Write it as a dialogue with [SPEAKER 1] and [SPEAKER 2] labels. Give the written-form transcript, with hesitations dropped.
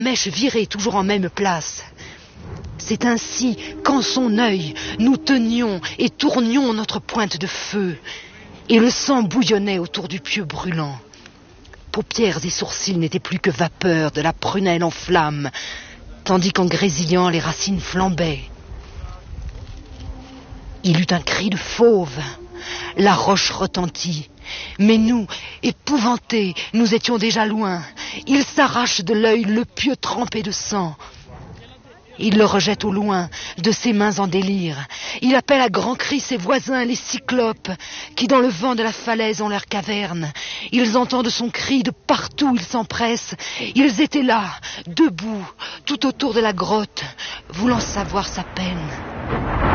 [SPEAKER 1] mèche virée toujours en même place. C'est ainsi qu'en son œil, nous tenions et tournions notre pointe de feu, et le sang bouillonnait autour du pieu brûlant. Paupières et sourcils n'étaient plus que vapeur de la prunelle en flamme, tandis qu'en grésillant les racines flambaient. Il eut un cri de fauve. La roche retentit. Mais nous, épouvantés, nous étions déjà loin. Il s'arrache de l'œil le pieu trempé de sang. Il le rejette au loin, de ses mains en délire. Il appelle à grands cris ses voisins, les cyclopes, qui dans le vent de la falaise ont leur caverne. Ils entendent son cri de partout, ils s'empressent. Ils étaient là, debout, tout autour de la grotte, voulant savoir sa peine.